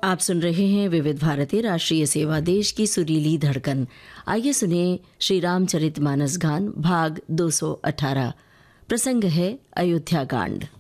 आप सुन रहे हैं विविध भारती राष्ट्रीय सेवा देश की सुरीली धड़कन। आइए सुने श्री रामचरितमानस गान भाग 218। प्रसंग है अयोध्या कांड।